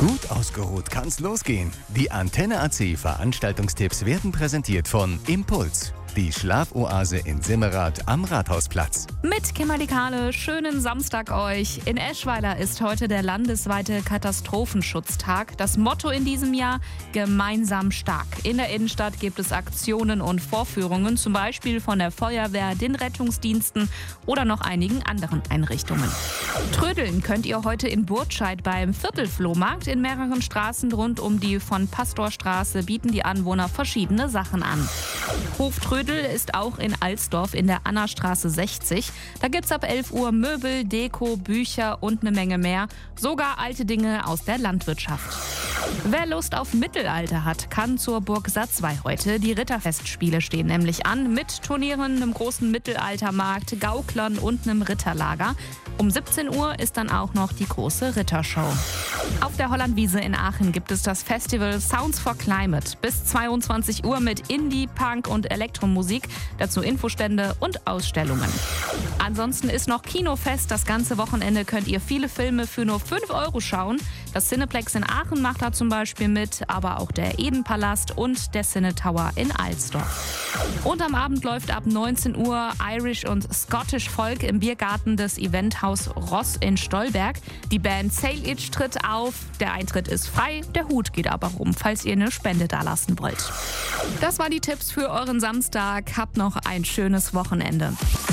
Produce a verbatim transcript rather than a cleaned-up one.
Gut ausgeruht kann's losgehen. Die Antenne A C Veranstaltungstipps werden präsentiert von Impuls, die Schlafoase in Simmerath am Rathausplatz. Mit Kimberly Kahle, schönen Samstag euch. In Eschweiler ist heute der landesweite Katastrophenschutztag. Das Motto in diesem Jahr: gemeinsam stark. In der Innenstadt gibt es Aktionen und Vorführungen, zum Beispiel von der Feuerwehr, den Rettungsdiensten oder noch einigen anderen Einrichtungen. Trödeln könnt ihr heute in Burtscheid beim Viertelflohmarkt. In mehreren Straßen rund um die von Pastorstraße bieten die Anwohner verschiedene Sachen an. Hoftrödel ist auch in Alsdorf in der Annastraße sechzig. Da gibt's ab elf Uhr Möbel, Deko, Bücher und eine Menge mehr. Sogar alte Dinge aus der Landwirtschaft. Wer Lust auf Mittelalter hat, kann zur Burg Satzwey heute. Die Ritterfestspiele stehen nämlich an mit Turnieren, einem großen Mittelaltermarkt, Gauklern und einem Ritterlager. Um siebzehn Uhr ist dann auch noch die große Rittershow. Auf der Hollandwiese in Aachen gibt es das Festival Sounds for Climate. Bis zweiundzwanzig Uhr mit Indie, Punk und Elektromusik. Dazu Infostände und Ausstellungen. Ansonsten ist noch Kinofest. Das ganze Wochenende könnt ihr viele Filme für nur fünf Euro schauen. Das Cineplex in Aachen macht da zum Beispiel mit, aber auch der Edenpalast und der Cine Tower in Alsdorf. Und am Abend läuft ab neunzehn Uhr Irish und Scottish Folk im Biergarten des Eventhaus Ross in Stolberg. Die Band Sail Itch tritt auf. Der Eintritt ist frei, der Hut geht aber rum, falls ihr eine Spende dalassen wollt. Das waren die Tipps für euren Samstag. Habt noch ein schönes Wochenende.